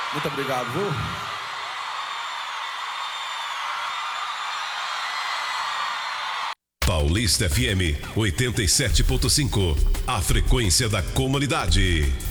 Muito obrigado, viu? Paulista FM 87.5, a frequência da comunidade.